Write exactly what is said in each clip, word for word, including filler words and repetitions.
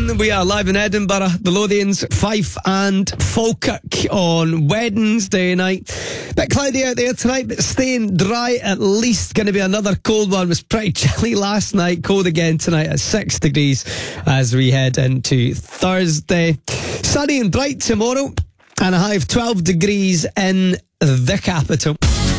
London. We are live in Edinburgh, the Lothians, Fife and Falkirk on Wednesday night. Bit cloudy out there tonight, but staying dry at least. Going to be another cold one. It was pretty chilly last night. Cold again tonight at six degrees as we head into Thursday. Sunny and bright tomorrow and a high of twelve degrees in the capital.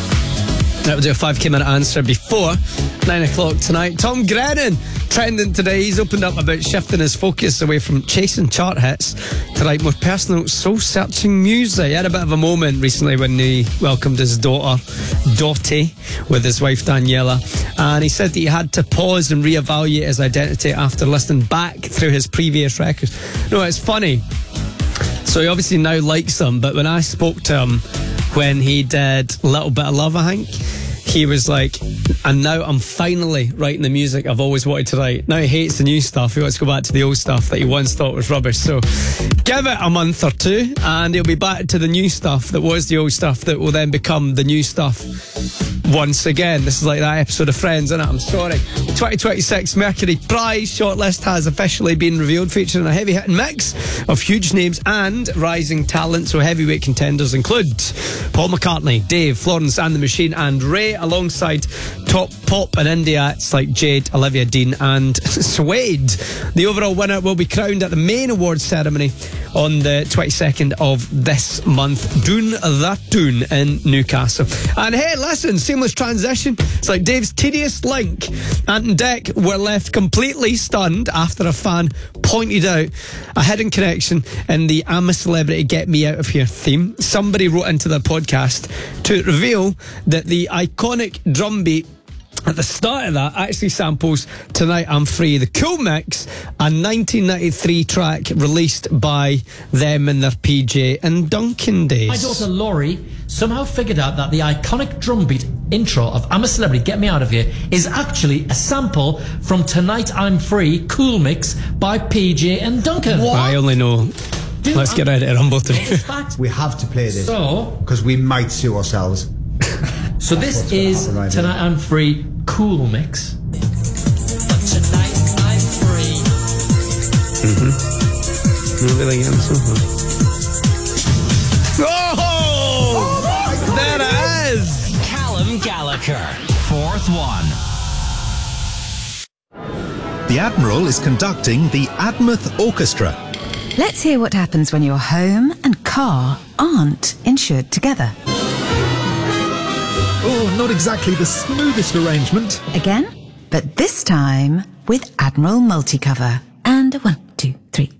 That would do a five K minute answer before nine o'clock tonight. Tom Grennan trending today. He's opened up about shifting his focus away from chasing chart hits to write more personal, soul-searching music. He had a bit of a moment recently when he welcomed his daughter, Dottie, with his wife, Daniela. And he said that he had to pause and reevaluate his identity after listening back through his previous records. No, it's funny. So he obviously now likes them, but when I spoke to him when he did Little Bit of Love, I think, he was like, and now I'm finally writing the music I've always wanted to write. Now he hates the new stuff. He wants to go back to the old stuff that he once thought was rubbish. So give it a month or two and he'll be back to the new stuff that was the old stuff that will then become the new stuff once again. This is like that episode of Friends, isn't it? I'm sorry. twenty twenty-six Mercury Prize shortlist has officially been revealed, featuring a heavy hitting mix of huge names and rising talent. So heavyweight contenders include Paul McCartney, Dave, Florence and the Machine and Ray, alongside top pop and indie acts like Jade, Olivia Dean and Suede. The overall winner will be crowned at the main awards ceremony on the twenty-second of this month. Doon that Doon in Newcastle. And hey, listen, seamless transition. It's like Dave's tedious link. Ant and Dec were left completely stunned after a fan pointed out a hidden connection in the I'm a Celebrity, Get Me Out of Here theme. Somebody wrote into their podcast to reveal that the iconic drum beat at the start of that actually samples Tonight I'm Free, the Cool Mix, a nineteen ninety-three track released by them in their P J and Duncan days. My daughter Laurie somehow figured out that the iconic drum beat intro of I'm a Celebrity, Get Me Out of Here is actually a sample from Tonight I'm Free, Cool Mix by P J and Duncan. What? I only know Dude, Let's I'm, Get Out of It, Rumble three. We have to play this so because we might sue ourselves. So this is right Tonight here. I'm Free, Cool Mix. But tonight I'm free. Mm-hmm. Really again, oh! oh there it is! Callum Gallagher, fourth one. The Admiral is conducting the Admouth Orchestra. Let's hear what happens when your home and car aren't insured together. Oh, not exactly the smoothest arrangement. Again, but this time with Admiral Multicover. And a one, two, three.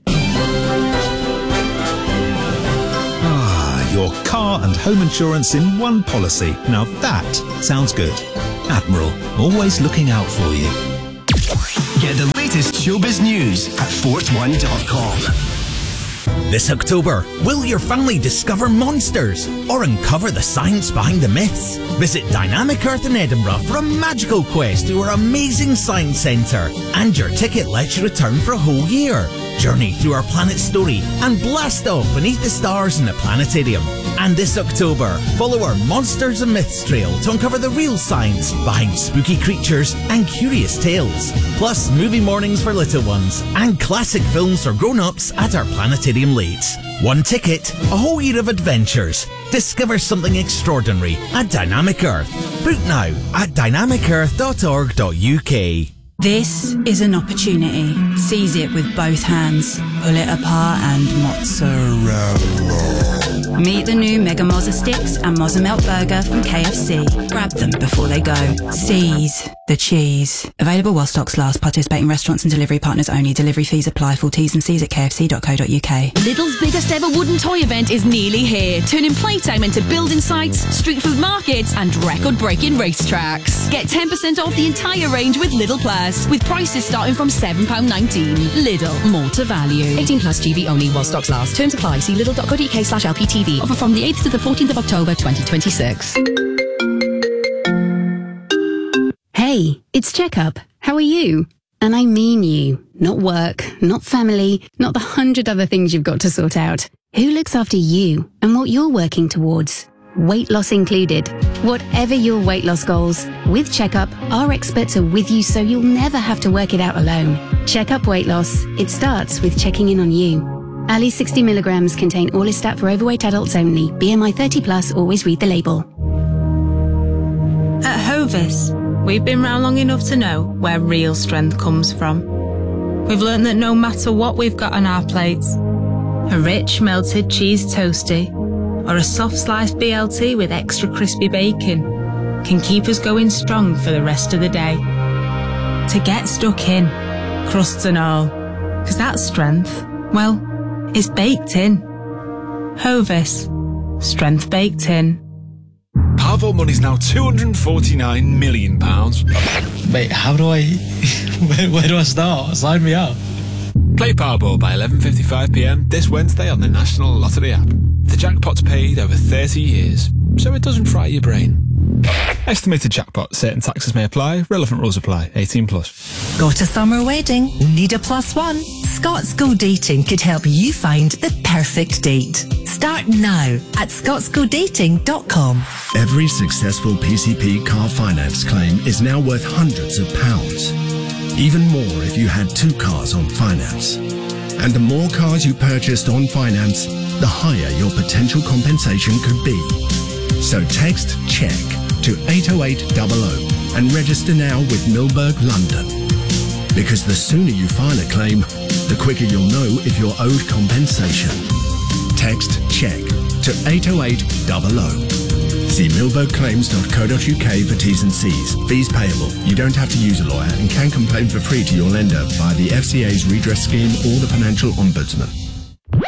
Ah, your car and home insurance in one policy. Now that sounds good. Admiral, always looking out for you. Get the latest showbiz news at fort one dot com. This October, will your family discover monsters or uncover the science behind the myths? Visit Dynamic Earth in Edinburgh for a magical quest to our amazing science centre. And your ticket lets you return for a whole year. Journey through our planet story and blast off beneath the stars in the planetarium. And this October, follow our Monsters and Myths trail to uncover the real science behind spooky creatures and curious tales. Plus, movie mornings for little ones and classic films for grown-ups at our planetarium late. One ticket, a whole year of adventures. Discover something extraordinary at Dynamic Earth. Book now at dynamic earth dot org dot U K. This is an opportunity. Seize it with both hands. Pull it apart and mozzarella. Meet the new Mega Mozza Sticks and Mozza Melt Burger from K F C. Grab them before they go. Seize the cheese. Available while stocks last. Participating restaurants and delivery partners only. Delivery fees apply. Full T's and C's at k f c dot co dot u k. Lidl's biggest ever wooden toy event is nearly here, turning playtime into building sites, street food markets and record-breaking racetracks. Get ten percent off the entire range with Lidl Plus, with prices starting from seven pounds nineteen. Lidl, more to value. eighteen plus G B only while stocks last. Terms apply. See lidl dot co dot u k slash L P T V. Offer from the eighth to the fourteenth of October twenty twenty-six. Hey, it's Checkup. How are you? And I mean you. Not work, not family, not the hundred other things you've got to sort out. Who looks after you and what you're working towards? weight loss included. Whatever your weight loss goals, with Checkup, our experts are with you so you'll never have to work it out alone. Checkup Weight Loss. It starts with checking in on you. Ali sixty milligrams contain Orlistat for overweight adults only. B M I thirty plus, always read the label. At Hovis, we've been round long enough to know where real strength comes from. We've learned that no matter what we've got on our plates, a rich melted cheese toastie or a soft sliced B L T with extra crispy bacon can keep us going strong for the rest of the day. To get stuck in, crusts and all, because that strength, well, it's baked in. Hovis, strength baked in. Powerball money's now two hundred forty-nine million pounds. Wait, how do I... where, where do I start? Sign me up. Play Powerball by eleven fifty-five p m this Wednesday on the National Lottery app. The jackpot's paid over thirty years, so it doesn't fry your brain. Estimated jackpot. Certain taxes may apply. Relevant rules apply. eighteen plus. Go to summer wedding? Need a plus one? Scots Go Dating could help you find the perfect date. Start now at scots go dating dot com. Every successful P C P car finance claim is now worth hundreds of pounds. Even more if you had two cars on finance. And the more cars you purchased on finance, the higher your potential compensation could be. So text CHECK to eight oh eight hundred and register now with Milberg London. Because the sooner you file a claim, the quicker you'll know if you're owed compensation. Text CHECK to eight oh eight hundred. See milberg claims dot co dot u k for T's and C's. Fees payable. You don't have to use a lawyer and can complain for free to your lender via the F C A's redress scheme or the Financial Ombudsman.